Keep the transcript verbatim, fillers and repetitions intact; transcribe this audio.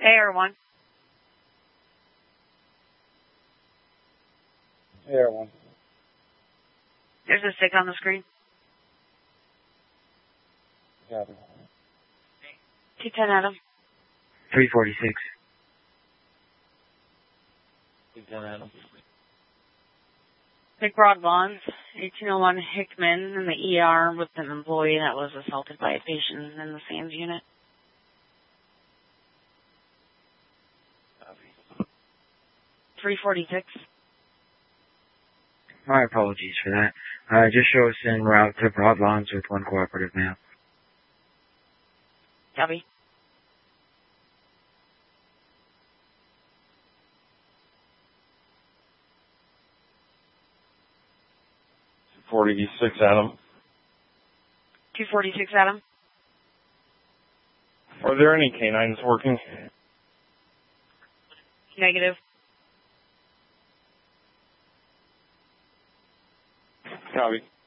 A R one. A R one. There's a stick on the screen. Copy. two ten Adam. three forty-six. two ten Adam. Nick Broadbond, eighteen oh one Hickman in the E R with an employee that was assaulted by a patient in the SAMS unit. Copy. three forty-six. My apologies for that. Uh, just show us en route to Broadlands with one cooperative male. Copy. forty-six Adam. two forty-six Adam. Are there any canines working? Negative. Copy.